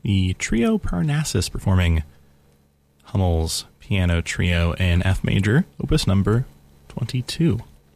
the Trio Parnassus performing Hummel's Piano Trio in F major, opus number 22.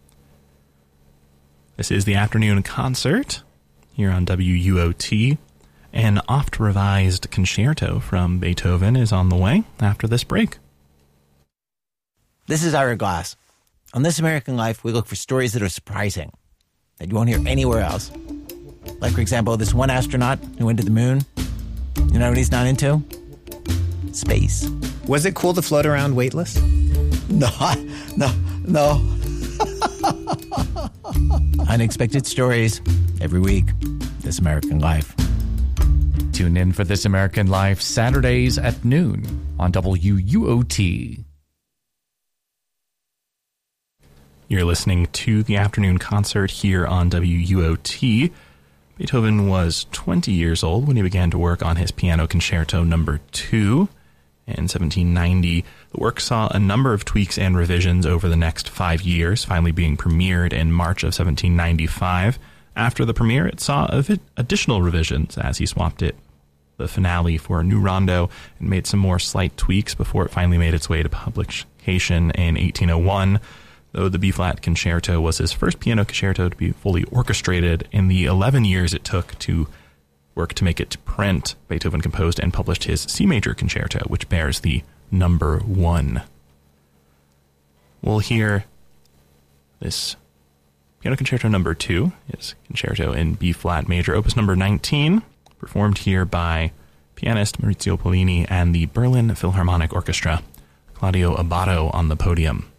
This is the afternoon concert here on WUOT. An oft-revised concerto from Beethoven is on the way after this break. This is Ira Glass. On This American Life, we look for stories that are surprising, that you won't hear anywhere else. Like, for example, this one astronaut who went to the moon. You know what he's not into? Space. Was it cool to float around weightless? No. Unexpected stories every week. This American Life. Tune in for This American Life Saturdays at noon on WUOT. You're listening to the afternoon concert here on WUOT. Beethoven was 20 years old when he began to work on his Piano Concerto No. 2 in 1790. The work saw a number of tweaks and revisions over the next 5 years, finally being premiered in March of 1795. After the premiere, it saw additional revisions as he swapped the finale for a new rondo and made some more slight tweaks before it finally made its way to publication in 1801. Though the B-flat concerto was his first piano concerto to be fully orchestrated, in the 11 years it took to work to make it to print, Beethoven composed and published his C major concerto, which bears the number 1. We'll hear this Piano Concerto No. 2, his concerto in B-flat major, opus number 19, performed here by pianist Maurizio Pollini and the Berlin Philharmonic Orchestra. Claudio Abbado on the podium.